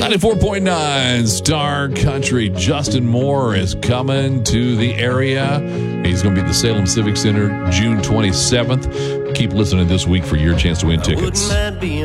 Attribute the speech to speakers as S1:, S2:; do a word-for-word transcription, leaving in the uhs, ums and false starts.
S1: ninety-four point nine Star Country. Justin Moore is coming to the area. He's going to be at the Salem Civic Center June twenty-seventh. Keep listening this week for your chance to win tickets.